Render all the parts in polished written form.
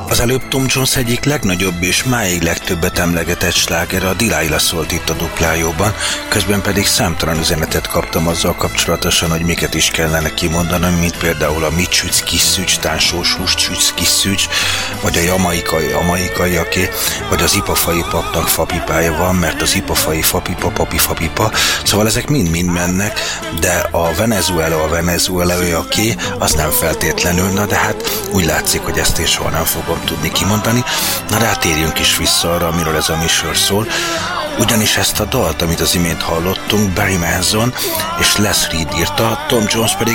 Az előbb Tom Jones egyik legnagyobb és máig legtöbbet emlegetett slágere a Delilah szólt itt a Duplájóban, közben pedig számtalan üzenetet kaptam azzal kapcsolatosan, hogy miket is kellene kimondanom, mint például a mit sütsz kis szücs, tánsós húst sütsz kis szücs, vagy a jamaikaiaké, vagy az ipafai papnak fapipája van, mert az ipafai fapipa, papifapipa, szóval ezek mind-mind mennek, de a venezuelaiaké az nem feltétlenül, na de hát úgy látszik, hogy ezt én soha nem fogom tudni kimondani. Na de hát térjünk is vissza arra, amiről ez a műsor szól, ugyanis ezt a dalt, amit az imént hallottunk, Barry Manson és Les Reed írta, Tom Jones pedig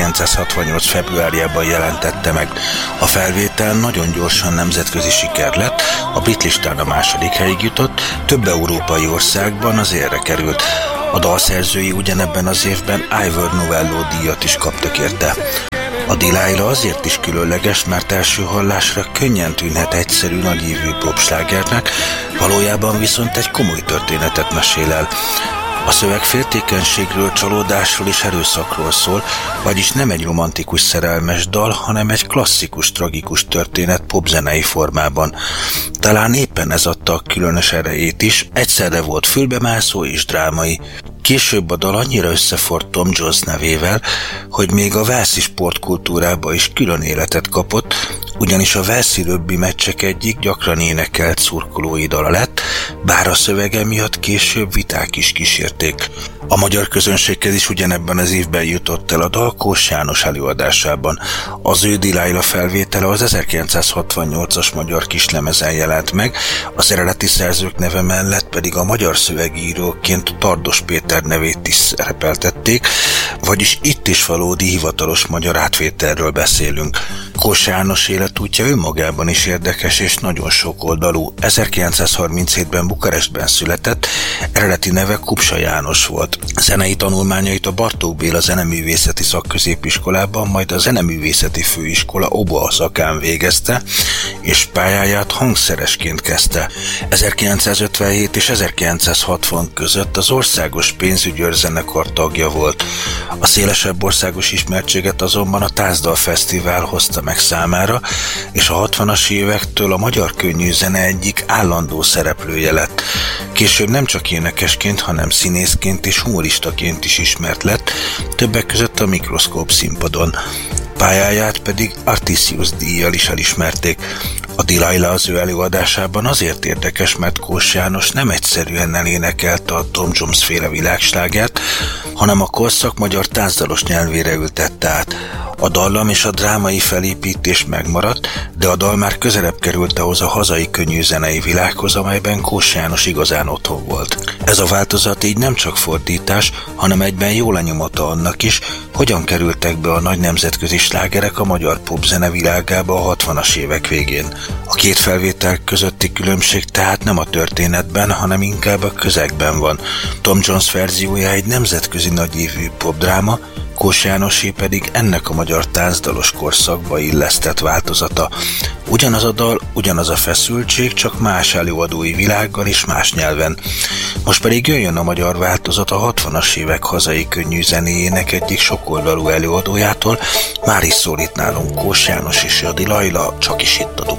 1968. februárjában jelentette meg. A felvétel nagyon gyorsan nemzetközi siker lett, a brit listán a második helyig jutott, több európai országban az élre került. A dalszerzői ugyanebben az évben Ivor Novello díjat is kaptak érte. A Delilah azért is különleges, mert első hallásra könnyen tűnhet egyszerű, nagyívű popslágernek, valójában viszont egy komoly történetet mesél el. A szöveg féltékenységről, csalódásról és erőszakról szól, vagyis nem egy romantikus szerelmes dal, hanem egy klasszikus, tragikus történet popzenei formában. Talán éppen ez adta a különös erejét is, egyszerre volt fülbemászó és drámai. Később a dal annyira összeforrt Tom Jones nevével, hogy még a walesi sportkultúrába is külön életet kapott, ugyanis a walesi rögbi meccsek egyik gyakran énekelt szurkolói dala lett, bár a szövege miatt később viták is kísérték. A magyar közönséghez is ugyanebben az évben jutott el a dal Kós János előadásában. Az ő Delilah felvétele az 1968-as magyar kislemezen jelent meg, az eredeti szerzők neve mellett pedig a magyar szövegíróként Tardos Péter nevét is szerepeltették, vagyis itt is valódi hivatalos magyar átvételről beszélünk. Kós János életútja önmagában is érdekes és nagyon sokoldalú. 1937-ben Bukarestben született, eredeti neve Kupsa János volt. Zenei tanulmányait a Bartók Béla Zeneművészeti Szakközépiskolában, majd a Zeneművészeti Főiskola oboa szakán végezte, és pályáját hangszeresként kezdte. 1957 és 1960 között az Országos Pénzügyőrzenekar tagja volt. A szélesebb országos ismertséget azonban a Tászdal Fesztivál hozta meg számára, és a 60-as évektől a magyar könnyűzene egyik állandó szereplője lett. Később nem csak énekesként, hanem színészként és humoristaként is ismert lett, többek között a Mikroszkóp színpadon. Pályáját pedig Artisius díjjal is elismerték. A Delilah az ő előadásában azért érdekes, mert Kós János nem egyszerűen elénekelte a Tom Jones féle világslágert, hanem a korszak magyar táncdalos nyelvére ültette át. A dallam és a drámai felépítés megmaradt, de a dal már közelebb került ahhoz a hazai könnyűzenei világhoz, amelyben Kós János igazán otthon volt. Ez a változat így nem csak fordítás, hanem egyben jó lenyomata annak is, hogyan kerültek be a nagy nemzetközi slágerek a magyar popzene világába a 60-as évek végén. A két felvétel közötti különbség tehát nem a történetben, hanem inkább a közegben van. Tom Jones verziója egy nemzetközi nagyívű popdráma, Kós Jánosé pedig ennek a magyar táncdalos korszakba illesztett változata. Ugyanaz a dal, ugyanaz a feszültség, csak más előadói világgal és más nyelven. Most pedig jöjjön a magyar változat a 60-as évek hazai könnyű zenéjének egyik sokoldalú előadójától, már is szól itt nálunk Kós János és a Delilah, csak is itt a